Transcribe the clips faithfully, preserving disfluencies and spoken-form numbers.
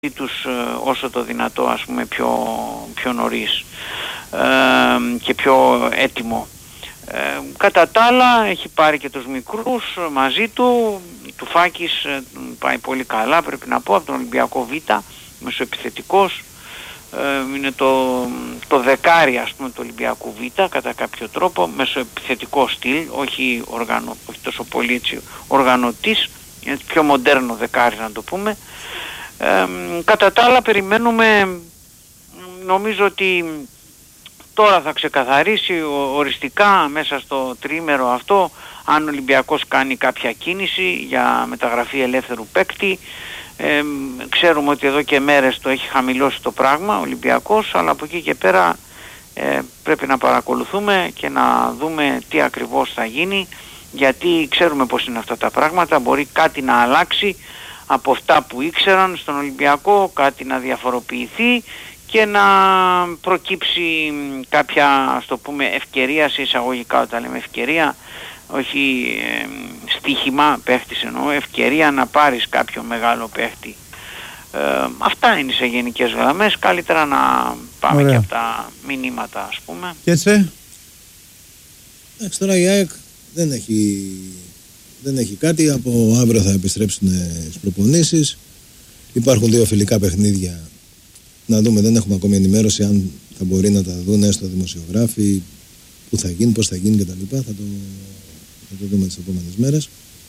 τους όσο το δυνατό, ας πούμε, πιο, πιο νωρίς ε, και πιο έτοιμο. Ε, κατά τα άλλα έχει πάρει και τους μικρούς μαζί του. Του Φάκης ε, πάει πολύ καλά, πρέπει να πω, από τον Ολυμπιακό Β, μεσοεπιθετικός. Ε, είναι το, το δεκάρι, ας πούμε, του Ολυμπιακού Β, κατά κάποιο τρόπο, μεσοεπιθετικό στυλ, όχι, οργανω, όχι τόσο πολύ έτσι οργανωτής, είναι πιο μοντέρνο δεκάρι να το πούμε. Ε, κατά τα άλλα περιμένουμε, νομίζω ότι τώρα θα ξεκαθαρίσει οριστικά μέσα στο τριήμερο αυτό αν ο Ολυμπιακός κάνει κάποια κίνηση για μεταγραφή ελεύθερου παίκτη. Ε, ξέρουμε ότι εδώ και μέρες το έχει χαμηλώσει το πράγμα ο Ολυμπιακός, αλλά από εκεί και πέρα ε, πρέπει να παρακολουθούμε και να δούμε τι ακριβώς θα γίνει, γιατί ξέρουμε πως είναι αυτά τα πράγματα. Μπορεί κάτι να αλλάξει από αυτά που ήξεραν στον Ολυμπιακό, κάτι να διαφοροποιηθεί και να προκύψει κάποια, ας το πούμε, ευκαιρία, σε εισαγωγικά όταν λέμε ευκαιρία, όχι ε, στοίχημα παίχτης εννοώ, ευκαιρία να πάρεις κάποιο μεγάλο παίχτη. Ε, αυτά είναι σε γενικές γραμμές. Καλύτερα να πάμε Ωραία. και από τα μηνύματα, ας πούμε. Και έτσι. Εντάξει, τώρα η ΑΕΚ δεν έχει, δεν έχει κάτι. Από αύριο θα επιστρέψουν στις προπονήσεις. Υπάρχουν δύο φιλικά παιχνίδια. Να δούμε, δεν έχουμε ακόμη ενημέρωση αν θα μπορεί να τα δουν έστω δημοσιογράφοι, που θα γίνει, πώς θα γίνει κτλ. Θα το, θα το δούμε τις επόμενες μέρες.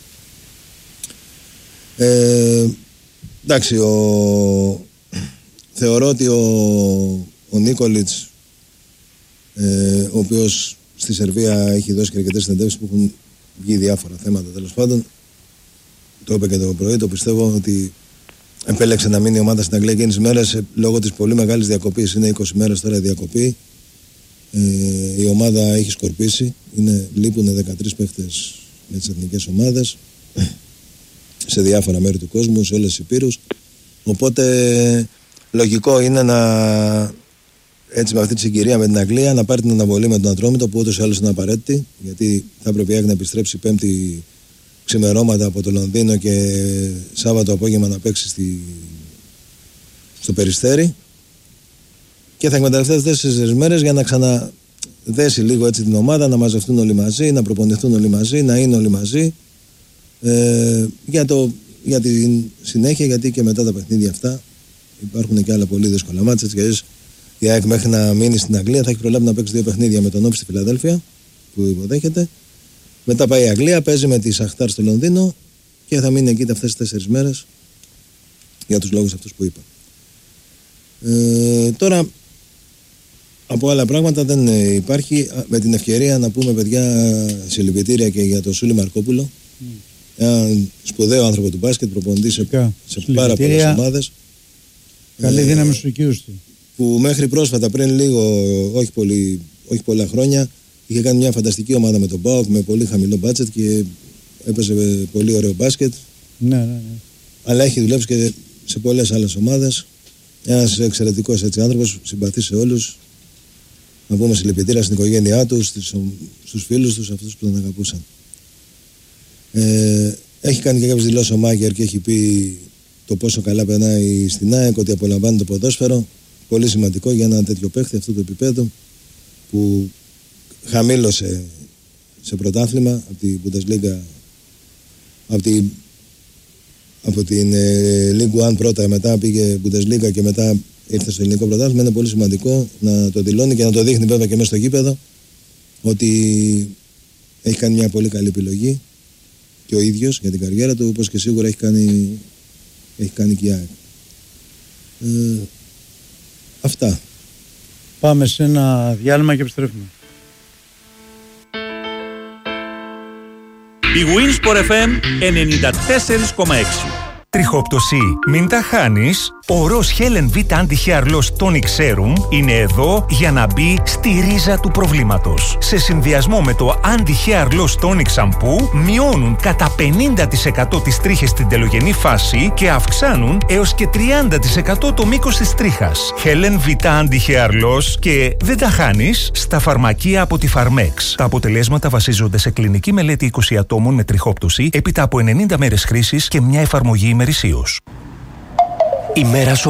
Ε, εντάξει, ο, θεωρώ ότι ο, ο Νίκολιτς, ε, ο οποίος στη Σερβία έχει δώσει και αρκετές συνεντεύξεις που έχουν βγει διάφορα θέματα, τέλος πάντων, το είπε και το πρωί, το πιστεύω ότι επέλεξε να μείνει η ομάδα στην Αγγλία εκείνες τις μέρες λόγω της πολύ μεγάλης διακοπής. Είναι είκοσι μέρες τώρα η διακοπή. Ε, η ομάδα έχει σκορπίσει. Είναι, λείπουν δεκατρείς παίχτες με τις εθνικές ομάδες σε διάφορα μέρη του κόσμου, σε όλες τις υπήρους. Οπότε λογικό είναι να, έτσι με αυτή τη συγκυρία με την Αγγλία, να πάρει την αναβολή με τον Ατρόμητο, που ούτως ή άλλως είναι απαραίτητη, γιατί θα πρέπει να επιστρέψει Πέμπτη ξημερώματα από το Λονδίνο και Σάββατο απόγευμα να παίξει στη... στο Περιστέρι, και θα εκμεταλλευτεί αυτές τις τέσσερις μέρες για να ξαναδέσει λίγο έτσι την ομάδα, να μαζευτούν όλοι μαζί, να προπονηθούν όλοι μαζί, να είναι όλοι μαζί, ε, για, το, για τη συνέχεια, γιατί και μετά τα παιχνίδια αυτά υπάρχουν και άλλα πολύ δύσκολα μάτσα. Έτσι κι η ΑΕΚ μέχρι να μείνει στην Αγγλία θα έχει προλάβει να παίξει δύο παιχνίδια με τον Όφη στη Φιλαδέλφια που υποδέχεται. Μετά πάει η Αγγλία, παίζει με τη Σαχτάρ στο Λονδίνο και θα μείνει εκεί αυτές τις τέσσερις μέρες για τους λόγους αυτούς που είπα. Ε, τώρα από άλλα πράγματα δεν υπάρχει. Με την ευκαιρία να πούμε, παιδιά, συλληπιτήρια και για τον Σούλη Μαρκόπουλο, mm. ένα σπουδαίο άνθρωπο του μπάσκετ, προπονητή σε, σε πάρα πολλές ομάδες. Καλή ε, δύναμη στους οικείους του. Που μέχρι πρόσφατα, πριν λίγο, όχι, πολύ, όχι πολλά χρόνια, είχε κάνει μια φανταστική ομάδα με τον ΠΑΟΚ με πολύ χαμηλό μπάτσετ και έπαιζε πολύ ωραίο μπάσκετ. Ναι, ναι, ναι. Αλλά έχει δουλέψει και σε πολλές άλλες ομάδες. Ένας εξαιρετικός έτσι άνθρωπος, συμπαθεί σε όλους. Να πούμε συλληπιτήρια στην οικογένειά του, στους φίλους τους, αυτούς που τον αγαπούσαν. Ε, έχει κάνει και κάποιες δηλώσεις ο Μάκερ και έχει πει το πόσο καλά περνάει στην ΑΕΚ, ότι απολαμβάνει το ποδόσφαιρο. Πολύ σημαντικό για ένα τέτοιο παίχτη αυτού του επίπεδου, που χαμήλωσε σε πρωτάθλημα από την Bundesliga, από την, από την ε, League One πρώτα, μετά πήγε Bundesliga και μετά ήρθε στο ελληνικό πρωτάθλημα. Είναι πολύ σημαντικό να το δηλώνει και να το δείχνει βέβαια και μέσα στο γήπεδο ότι έχει κάνει μια πολύ καλή επιλογή και ο ίδιος για την καριέρα του, όπως και σίγουρα έχει κάνει, έχει κάνει και η ΑΕΚ. Ε, αυτά. Πάμε σε ένα διάλειμμα και επιστρέφουμε. Η Winsport εφ εμ ενενήντα τέσσερα κόμμα έξι. Τριχόπτωση, μην τα χάνεις. Ο Ροζ Helen V Anti-Hair Loss Tonic Serum είναι εδώ για να μπει στη ρίζα του προβλήματος. Σε συνδυασμό με το Anti-Hair Loss Tonic Shampoo μειώνουν κατά πενήντα τοις εκατό τις τρίχες στην τελογενή φάση και αυξάνουν έως και τριάντα τοις εκατό το μήκος της τρίχας. Helen V Anti-Hair Loss και δεν τα χάνεις στα φαρμακεία από τη Pharmex. Τα αποτελέσματα βασίζονται σε κλινική μελέτη είκοσι ατόμων με τριχόπτωση έπειτα από ενενήντα μέρες χρήσης και μια εφαρμογή ημερησίως. Η μέρα σου